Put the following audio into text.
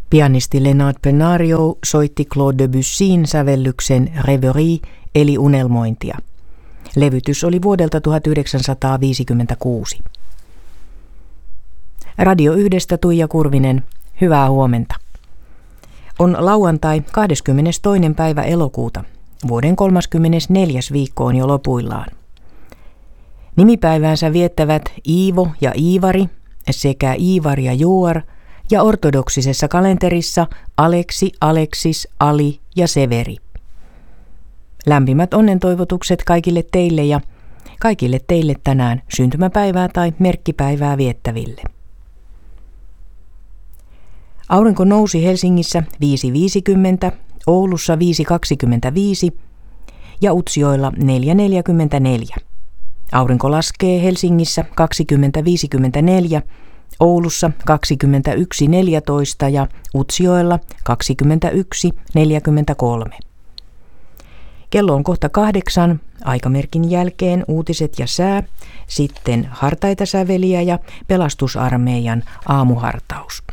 Pianisti Leonard Benario soitti Claude Debussyn sävellyksen Rêverie eli unelmointia. Levytys oli vuodelta 1956. Radio 1:stä Tuija Kurvinen, hyvää huomenta. On lauantai 22. päivä elokuuta. Vuoden 34. viikko on jo lopuillaan. Nimipäiväänsä viettävät Iivo ja Iivari sekä Iivar ja Juar ja ortodoksisessa kalenterissa Aleksi, Aleksis, Ali ja Severi. Lämpimät onnentoivotukset kaikille teille ja kaikille teille tänään syntymäpäivää tai merkkipäivää viettäville. Aurinko nousi Helsingissä 5.50, Oulussa 5.25 ja Utsjoella 4.44. Aurinko laskee Helsingissä 20.54, Oulussa 21.14 ja Utsjoella 21.43. Kello on kohta 8, aikamerkin jälkeen uutiset ja sää, sitten hartaita säveliä ja pelastusarmeijan aamuhartaus.